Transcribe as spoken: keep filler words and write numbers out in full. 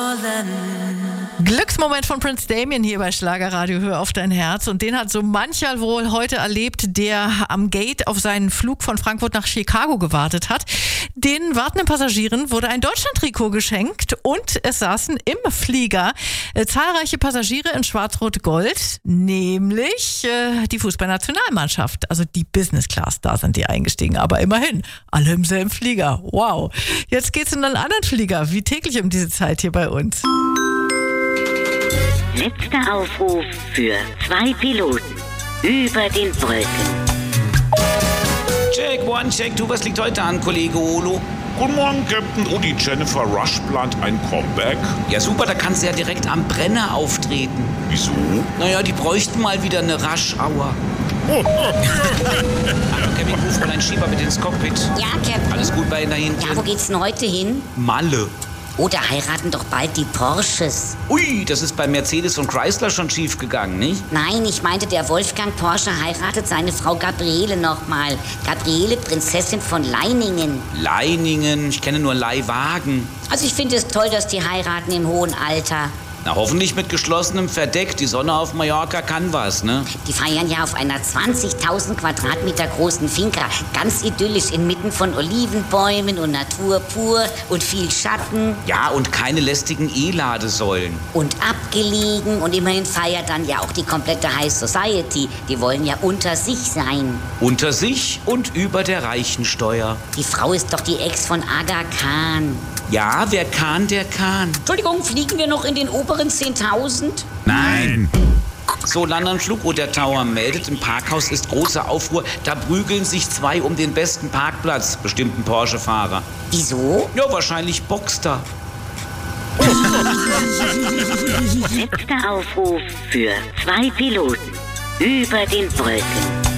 Glücksmoment von Prince Damien hier bei Schlagerradio, hör auf dein Herz. Und den hat so mancher wohl heute erlebt, der am Gate auf seinen Flug von Frankfurt nach Chicago gewartet hat. Den wartenden Passagieren wurde ein Deutschland-Trikot geschenkt und es saßen im Flieger äh, zahlreiche Passagiere in Schwarz-Rot-Gold, nämlich äh, die Fußballnationalmannschaft, also die Business Class, da sind die eingestiegen, aber immerhin, alle im selben Flieger. Wow. Jetzt geht's in einen anderen Flieger, wie täglich um diese Zeit hier bei uns. Letzter Aufruf für zwei Piloten über den Brücken. Check, one, check, du, was liegt heute an, Kollege Olo? Guten Morgen, Captain. Oh, die Jennifer Rush plant ein Comeback. Ja, super, da kannst du ja direkt am Brenner auftreten. Wieso? Naja, die bräuchten mal wieder eine Rush-Hour. Hallo, Kevin, ruf mal einen Schieber mit ins Cockpit. Ja, Captain. Alles gut bei Ihnen da hinten? Ja, wo geht's denn heute hin? Malle. Oh, da heiraten doch bald die Porsches. Ui, das ist bei Mercedes und Chrysler schon schief gegangen, nicht? Nein, ich meinte, der Wolfgang Porsche heiratet seine Frau Gabriele nochmal. Gabriele, Prinzessin von Leiningen. Leiningen, ich kenne nur Leihwagen. Also ich finde es toll, dass die heiraten im hohen Alter. Na, hoffentlich mit geschlossenem Verdeck. Die Sonne auf Mallorca kann was, ne? Die feiern ja auf einer zwanzigtausend Quadratmeter großen Finca. Ganz idyllisch inmitten von Olivenbäumen und Natur pur und viel Schatten. Ja, und keine lästigen E-Ladesäulen. Und abgelegen. Und immerhin feiert dann ja auch die komplette High Society. Die wollen ja unter sich sein. Unter sich und über der Reichensteuer. Die Frau ist doch die Ex von Aga Khan. Ja, wer kann, der kann. Entschuldigung, fliegen wir noch in den oberen zehntausend? Nein. So, London Flugroute Tower meldet, im Parkhaus ist große Aufruhr. Da prügeln sich zwei um den besten Parkplatz, bestimmt ein Porsche-Fahrer. Wieso? Ja, wahrscheinlich Boxster. Letzter Aufruf für zwei Piloten über den Brücken.